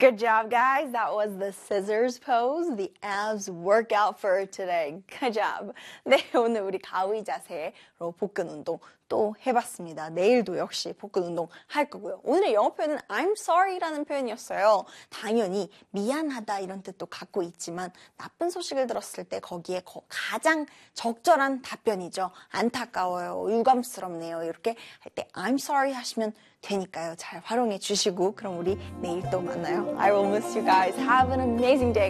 Good job, guys. That was the scissors pose, the abs workout for today. Good job. 네, 오늘 우리 가위 자세로 복근 운동 또 해봤습니다. 내일도 역시 복근 운동 할 거고요. 오늘의 영어 표현은 I'm sorry라는 표현이었어요. 당연히 미안하다 이런 뜻도 갖고 있지만 나쁜 소식을 들었을 때 거기에 가장 적절한 답변이죠. 안타까워요. 유감스럽네요. 이렇게 할 때 I'm sorry 하시면 되니까요. 잘 활용해 주시고 그럼 우리 내일 또 만나요. I will miss you guys. Have an amazing day.